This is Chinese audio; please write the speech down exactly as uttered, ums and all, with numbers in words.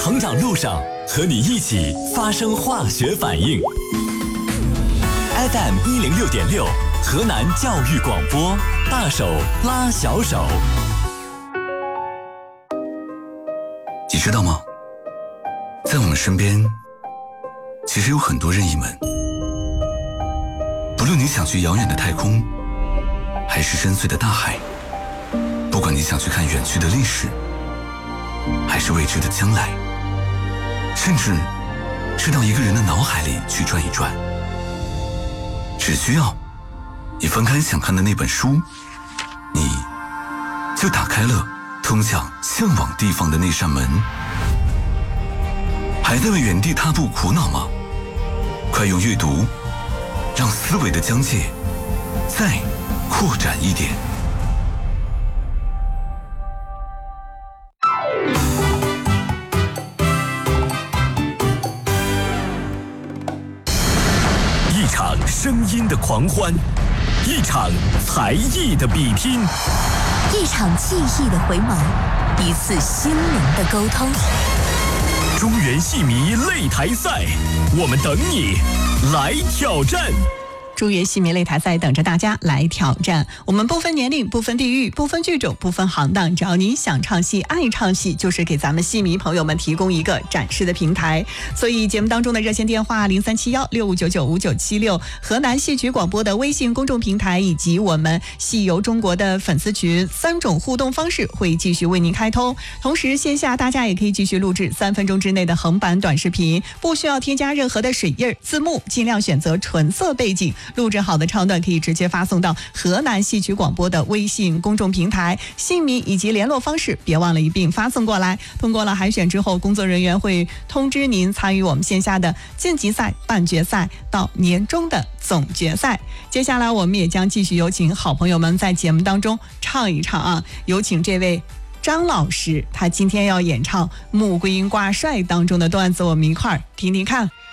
成长路上，和你一起发生化学反应。F M 一零六点六，河南教育广播，大手拉小手。 你知道吗？在我们身边，其实有很多任意门。不论你想去遥远的太空，还是深邃的大海，不管你想去看远去的历史，还是未知的将来，甚至是到一个人的脑海里去转一转，只需要你翻开想看的那本书，你就打开了通向向往地方的那扇门。还在为原地踏步苦恼吗？快用阅读让思维的疆界再扩展一点。 一场声音的狂欢，一场才艺的比拼， 一场记忆的回眸，一次心灵的沟通。 中原戏迷擂台赛，我们等你来挑战。 中原戏迷擂台赛等着大家来挑战。我们不分年龄，不分地域，不分剧种，不分行当，只要你想唱戏爱唱戏，就是给咱们戏迷朋友们提供一个展示的平台。所以节目当中的热线电话零三七幺六五九九五九七六，河南戏曲广播的微信公众平台，以及我们戏游中国的粉丝群，三种互动方式会继续为您开通。同时线下大家也可以继续录制三分钟之内的横版短视频，不需要添加任何的水印字幕，尽量选择纯色背景，录制好的唱段可以直接发送到河南戏曲广播的微信公众平台，姓名以及联络方式别忘了一并发送过来。通过了海选之后，工作人员会通知您参与我们线下的晋级赛、半决赛到年终的总决赛。接下来我们也将继续有请好朋友们在节目当中唱一唱啊，有请这位张老师，他今天要演唱《穆桂英挂帅》当中的段子，我们一块儿听听看。